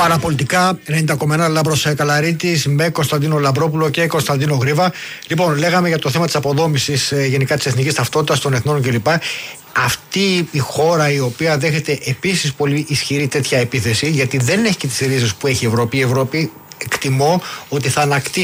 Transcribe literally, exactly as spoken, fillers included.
Παραπολιτικά ενενήντα κόμμα ένα Λάμπρος Καλαρίτης με Κωνσταντίνο Λαμπρόπουλο και Κωνσταντίνο Γρίβα. Λοιπόν, λέγαμε για το θέμα της αποδόμησης ε, γενικά της εθνικής ταυτότητας των εθνών κλπ. Αυτή η χώρα η οποία δέχεται επίσης πολύ ισχυρή τέτοια επίθεση, γιατί δεν έχει και τις ρίζες που έχει η Ευρώπη. Η Ευρώπη εκτιμώ ότι θα ανακτήσει